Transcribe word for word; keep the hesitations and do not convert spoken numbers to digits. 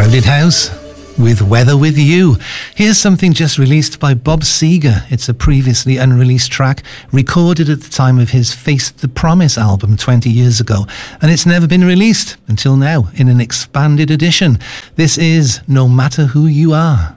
Crowded House with Weather With You. Here's something just released by Bob Seger. It's a previously unreleased track recorded at the time of his Face the Promise album twenty years ago, and it's never been released until now in an expanded edition. This is No Matter Who You Are.